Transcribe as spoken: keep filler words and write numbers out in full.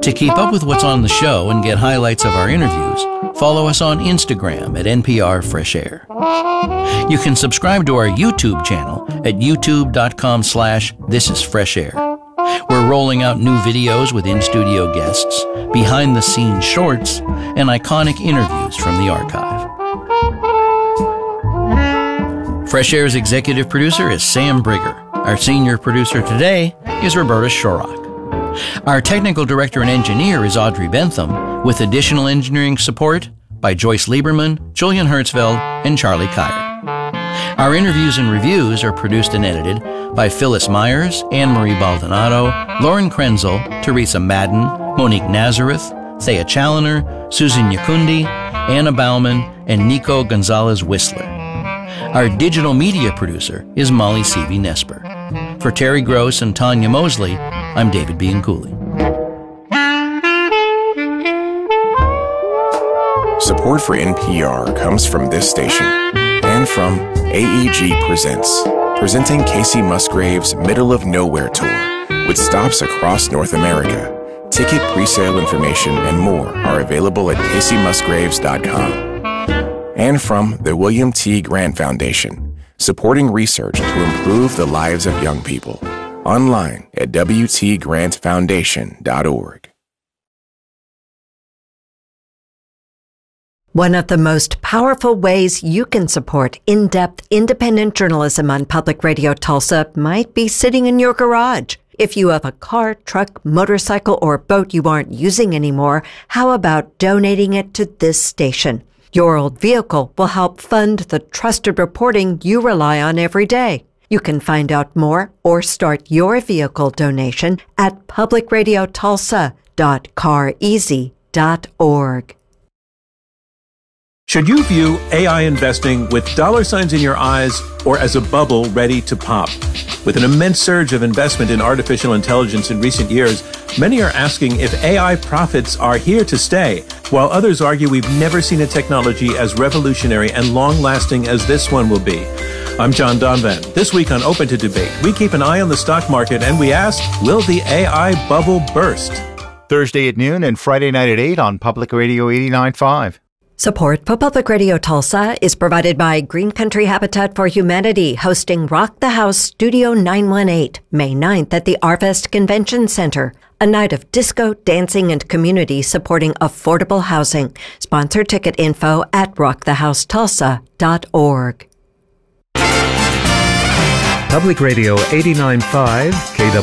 To keep up with what's on the show and get highlights of our interviews, follow us on Instagram at N P R Fresh Air. You can subscribe to our YouTube channel at youtube.com slash This Is Fresh Air. We're rolling out new videos with in-studio guests, behind-the-scenes shorts, and iconic interviews from the archive. Fresh Air's executive producer is Sam Brigger. Our senior producer today is Roberta Shorrock. Our technical director and engineer is Audrey Bentham, with additional engineering support by Joyce Lieberman, Julian Hertzfeld, and Charlie Kyer. Our interviews and reviews are produced and edited by Phyllis Myers, Anne-Marie Baldonado, Lauren Krenzel, Teresa Madden, Monique Nazareth, Thea Challoner, Susan Yakundi, Anna Bauman, and Nico Gonzalez-Whistler. Our digital media producer is Molly Seavey-Nesper. For Terry Gross and Tanya Mosley, I'm David Bianculli. Support for N P R comes from this station and from A E G Presents, presenting Casey Musgrave's Middle of Nowhere Tour with stops across North America. Ticket presale information and more are available at casey musgraves dot com. And from the William T. Grant Foundation, supporting research to improve the lives of young people. Online at w t grant foundation dot org. One of the most powerful ways you can support in-depth independent journalism on Public Radio Tulsa might be sitting in your garage. If you have a car, truck, motorcycle, or boat you aren't using anymore, how about donating it to this station? Your old vehicle will help fund the trusted reporting you rely on every day. You can find out more or start your vehicle donation at public radio tulsa dot car easy dot org. Should you view A I investing with dollar signs in your eyes or as a bubble ready to pop? With an immense surge of investment in artificial intelligence in recent years, many are asking if A I profits are here to stay, while others argue we've never seen a technology as revolutionary and long-lasting as this one will be. I'm John Donvan. This week on Open to Debate, we keep an eye on the stock market and we ask, will the A I bubble burst? Thursday at noon and Friday night at eight on Public Radio eighty-nine point five. Support for Public Radio Tulsa is provided by Green Country Habitat for Humanity, hosting Rock the House Studio nine one eight, May ninth at the Arvest Convention Center. A night of disco, dancing, and community supporting affordable housing. Sponsor ticket info at rock the house tulsa dot org. Public Radio eighty-nine point five, K